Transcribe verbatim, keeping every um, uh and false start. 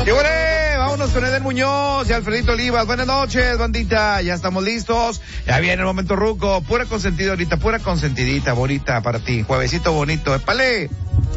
¡Qué bueno! Vámonos con Eden Muñoz y Alfredito Olivas. Buenas noches, bandita. Ya estamos listos. Ya viene el momento ruco. Pura consentida ahorita, pura consentidita, bonita para ti. Juevesito bonito. ¡Épale!